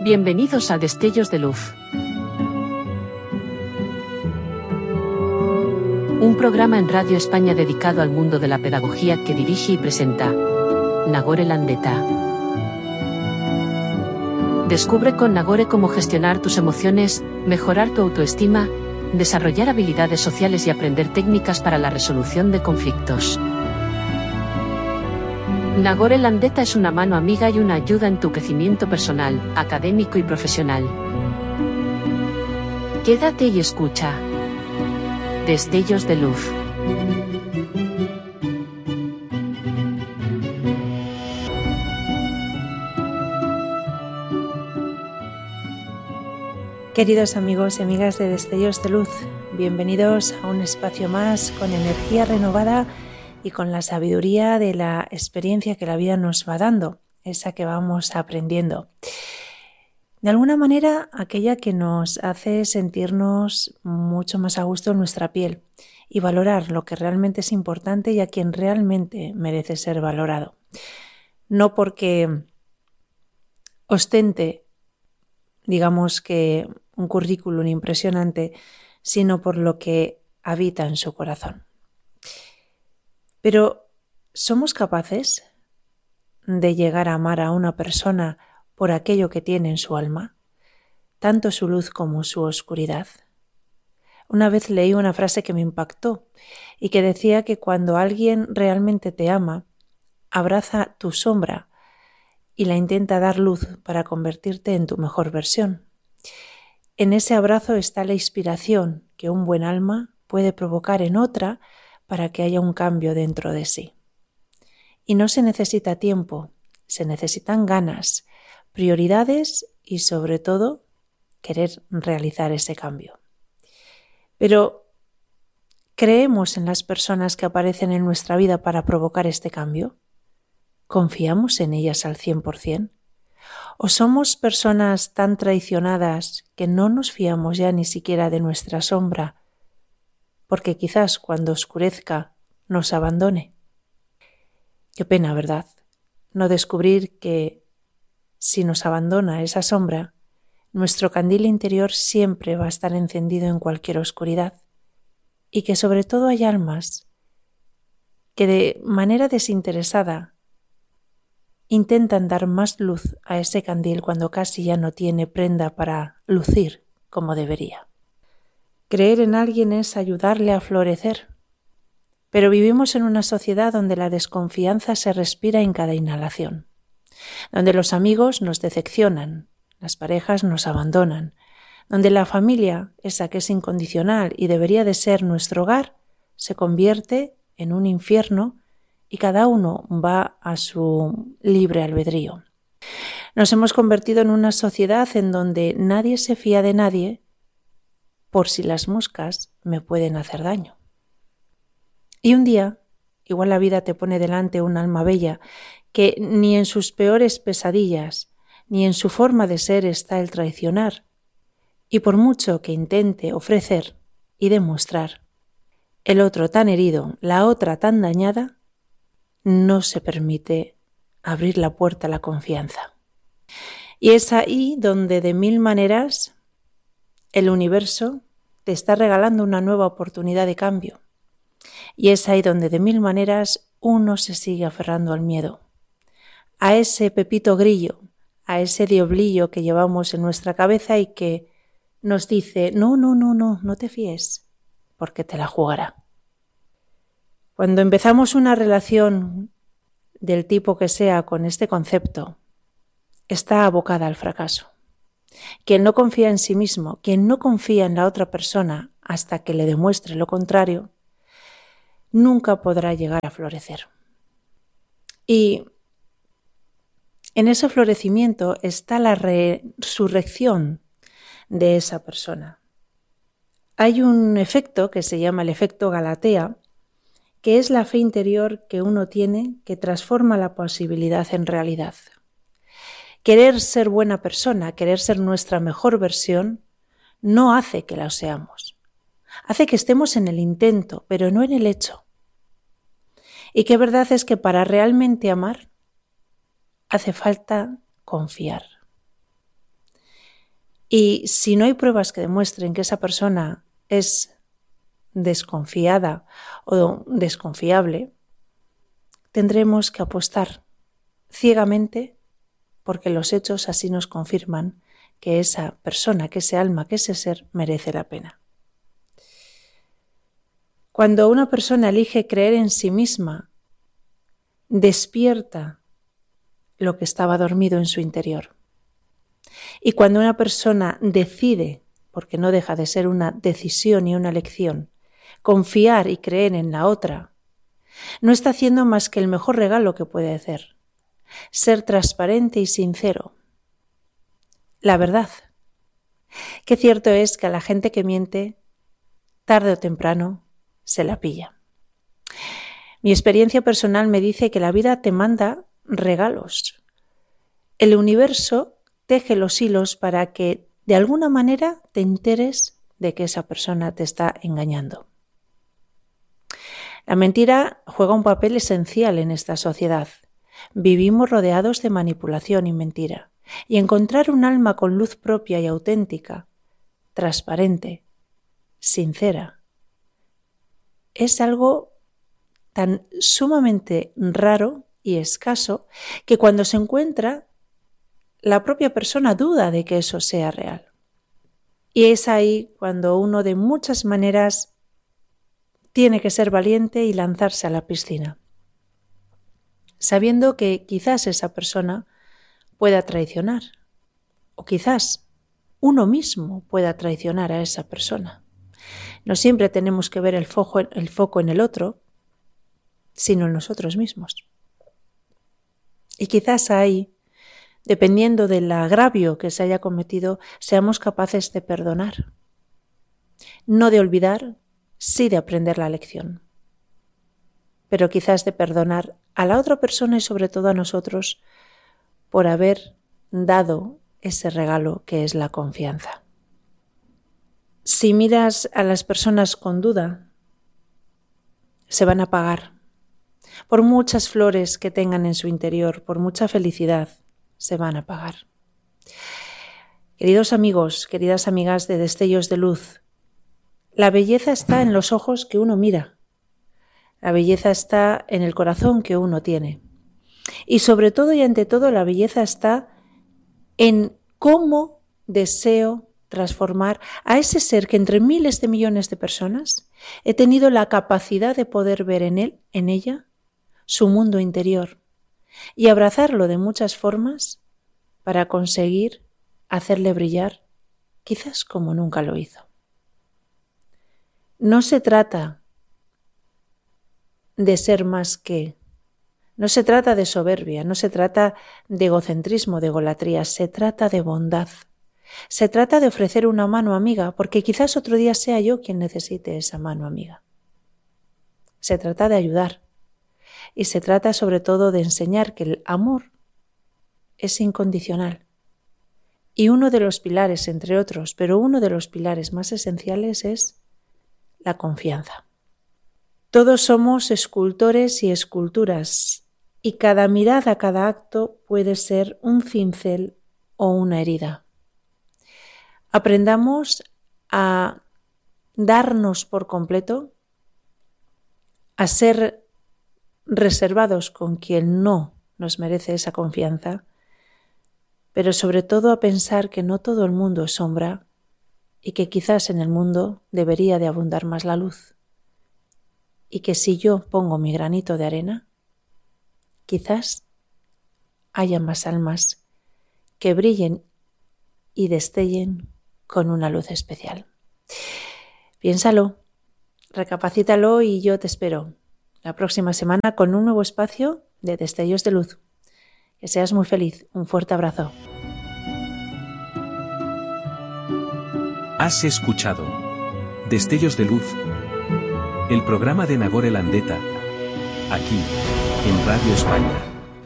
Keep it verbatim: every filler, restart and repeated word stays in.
Bienvenidos a Destellos de Luz. Un programa en Radio España dedicado al mundo de la pedagogía que dirige y presenta Nagore Landeta. Descubre con Nagore cómo gestionar tus emociones, mejorar tu autoestima, desarrollar habilidades sociales y aprender técnicas para la resolución de conflictos. Nagore Landeta es una mano amiga y una ayuda en tu crecimiento personal, académico y profesional. Quédate y escucha. Destellos de Luz. Queridos amigos y amigas de Destellos de Luz, bienvenidos a un espacio más con energía renovada y con la sabiduría de la experiencia que la vida nos va dando, esa que vamos aprendiendo. De alguna manera, aquella que nos hace sentirnos mucho más a gusto en nuestra piel y valorar lo que realmente es importante y a quien realmente merece ser valorado. No porque ostente, digamos que un currículum impresionante, sino por lo que habita en su corazón. Pero, ¿somos capaces de llegar a amar a una persona por aquello que tiene en su alma, tanto su luz como su oscuridad? Una vez leí una frase que me impactó y que decía que cuando alguien realmente te ama, abraza tu sombra y la intenta dar luz para convertirte en tu mejor versión. En ese abrazo está la inspiración que un buen alma puede provocar en otra para que haya un cambio dentro de sí. Y no se necesita tiempo, se necesitan ganas, prioridades y sobre todo querer realizar ese cambio. Pero, ¿creemos en las personas que aparecen en nuestra vida para provocar este cambio? ¿Confiamos en ellas al cien por ciento? ¿O somos personas tan traicionadas que no nos fiamos ya ni siquiera de nuestra sombra, porque quizás cuando oscurezca nos abandone? Qué pena, ¿verdad? No descubrir que si nos abandona esa sombra, nuestro candil interior siempre va a estar encendido en cualquier oscuridad y que sobre todo hay almas que de manera desinteresada intentan dar más luz a ese candil cuando casi ya no tiene prenda para lucir como debería. Creer en alguien es ayudarle a florecer, pero vivimos en una sociedad donde la desconfianza se respira en cada inhalación, donde los amigos nos decepcionan, las parejas nos abandonan, donde la familia, esa que es incondicional y debería de ser nuestro hogar, se convierte en un infierno y cada uno va a su libre albedrío. Nos hemos convertido en una sociedad en donde nadie se fía de nadie por si las moscas me pueden hacer daño. Y un día, igual la vida te pone delante un alma bella que ni en sus peores pesadillas ni en su forma de ser está el traicionar, y por mucho que intente ofrecer y demostrar, el otro tan herido, la otra tan dañada, no se permite abrir la puerta a la confianza. Y es ahí donde de mil maneras el universo te está regalando una nueva oportunidad de cambio. Y es ahí donde de mil maneras uno se sigue aferrando al miedo, a ese pepito grillo, a ese diablillo que llevamos en nuestra cabeza y que nos dice, no, no, no, no, no te fíes, porque te la jugará. Cuando empezamos una relación del tipo que sea con este concepto, está abocada al fracaso. Quien no confía en sí mismo, quien no confía en la otra persona hasta que le demuestre lo contrario, nunca podrá llegar a florecer. Y en ese florecimiento está la resurrección de esa persona. Hay un efecto que se llama el efecto Galatea, que es la fe interior que uno tiene que transforma la posibilidad en realidad. Querer ser buena persona, querer ser nuestra mejor versión, no hace que la seamos. Hace que estemos en el intento, pero no en el hecho. Y qué verdad es que para realmente amar, hace falta confiar. Y si no hay pruebas que demuestren que esa persona es desconfiada o desconfiable, tendremos que apostar ciegamente porque los hechos así nos confirman que esa persona, que ese alma, que ese ser merece la pena. Cuando una persona elige creer en sí misma, despierta lo que estaba dormido en su interior. Y cuando una persona decide, porque no deja de ser una decisión y una elección, confiar y creer en la otra, no está haciendo más que el mejor regalo que puede hacer: ser transparente y sincero. La verdad. Qué cierto es que a la gente que miente, tarde o temprano, se la pilla. Mi experiencia personal me dice que la vida te manda regalos. El universo teje los hilos para que de alguna manera te enteres de que esa persona te está engañando. La mentira juega un papel esencial en esta sociedad. Vivimos rodeados de manipulación y mentira. Y encontrar un alma con luz propia y auténtica, transparente, sincera, es algo tan sumamente raro y escaso que cuando se encuentra, la propia persona duda de que eso sea real. Y es ahí cuando uno de muchas maneras tiene que ser valiente y lanzarse a la piscina, sabiendo que quizás esa persona pueda traicionar, o quizás uno mismo pueda traicionar a esa persona. No siempre tenemos que ver el foco, el foco en el otro, sino en nosotros mismos. Y quizás ahí, dependiendo del agravio que se haya cometido, seamos capaces de perdonar. No de olvidar, sí de aprender la lección. Pero quizás de perdonar a la otra persona y sobre todo a nosotros por haber dado ese regalo que es la confianza. Si miras a las personas con duda, se van a apagar. Por muchas flores que tengan en su interior, por mucha felicidad, se van a apagar. Queridos amigos, queridas amigas de Destellos de Luz, la belleza está en los ojos que uno mira. La belleza está en el corazón que uno tiene. Y sobre todo y ante todo, la belleza está en cómo deseo transformar a ese ser que entre miles de millones de personas he tenido la capacidad de poder ver en él, en ella, su mundo interior y abrazarlo de muchas formas para conseguir hacerle brillar, quizás como nunca lo hizo. No se trata de ser más que, no se trata de soberbia, no se trata de egocentrismo, de egolatría, se trata de bondad. Se trata de ofrecer una mano amiga, porque quizás otro día sea yo quien necesite esa mano amiga. Se trata de ayudar y se trata sobre todo de enseñar que el amor es incondicional. Y uno de los pilares, entre otros, pero uno de los pilares más esenciales es la confianza. Todos somos escultores y esculturas y cada mirada, cada acto puede ser un cincel o una herida. Aprendamos a darnos por completo, a ser reservados con quien no nos merece esa confianza, pero sobre todo a pensar que no todo el mundo es sombra y que quizás en el mundo debería de abundar más la luz. Y que si yo pongo mi granito de arena, quizás haya más almas que brillen y destellen con una luz especial. Piénsalo, recapacítalo y yo te espero la próxima semana con un nuevo espacio de Destellos de Luz. Que seas muy feliz. Un fuerte abrazo. Has escuchado Destellos de Luz, el programa de Nagore Landeta, aquí, en Radio España.